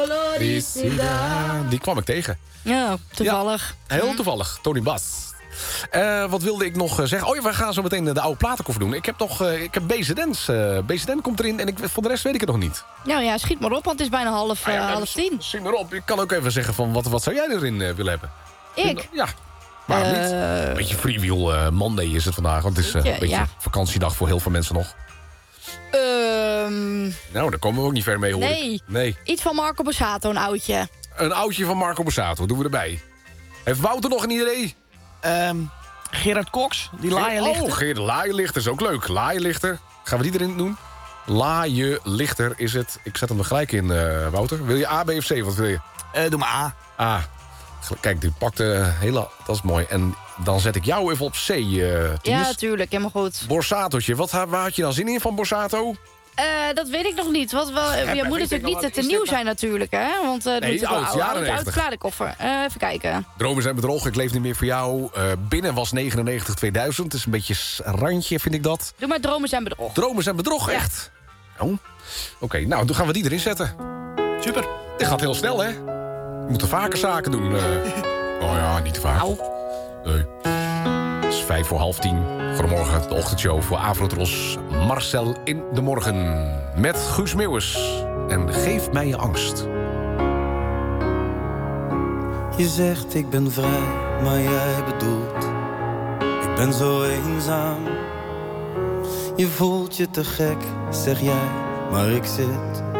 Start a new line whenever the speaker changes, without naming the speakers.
Die kwam ik tegen.
Ja, toevallig.
Ja, heel toevallig, Tony Bass. Wat wilde ik nog zeggen? Oh ja, we gaan zo meteen de oude platenkoffer doen. Ik heb BZ BZ komt erin en voor de rest weet ik het nog niet.
Nou ja, schiet maar op, want het is bijna half 10.
Schiet maar op. Ik kan ook even zeggen van wat zou jij erin willen hebben?
Ik?
Ja, waarom niet? Een beetje freewheel Monday is het vandaag. Want het is een beetje vakantiedag voor heel veel mensen nog. Nou, daar komen we ook niet ver mee, hoor. Nee.
Iets van Marco Borsato, een oudje.
Een oudje van Marco Borsato, doen we erbij. Heeft Wouter nog een idee?
Gerard Cox, die laaienlichter.
Oh, Gerard Laaienlichter is ook leuk. Laaienlichter. Gaan we die erin doen? Laaienlichter is het. Ik zet hem er gelijk in, Wouter. Wil je A, B of C? Wat wil je?
Doe maar A.
A. Kijk, die pakt hele... Dat is mooi. En dan zet ik jou even op C, Ties.
Ja, tuurlijk. Helemaal goed.
Borsatootje. Waar had je dan zin in van Borsato?
Dat weet ik nog niet. Je moet natuurlijk niet te nieuw zijn natuurlijk, hè? Want
nee, oud, jaren 90.
Platenkoffer. Even kijken.
Dromen zijn bedrog, ik leef niet meer voor jou. Binnen was 99 2000. Het is een beetje randje, vind ik dat.
Doe maar Dromen zijn bedrog.
Dromen zijn bedrog, echt? Oh. Oké, nou, dan gaan we die erin zetten.
Super.
Dit gaat heel snel, hè? We moeten vaker zaken doen. Oh ja, niet te vaak. Nee. Het is 10:05. Goedemorgen, de ochtendshow voor Afrotros. Marcel in de morgen. Met Guus Meeuwis. En geef mij je angst.
Je zegt ik ben vrij, maar jij bedoelt ik ben zo eenzaam. Je voelt je te gek, zeg jij, maar ik zit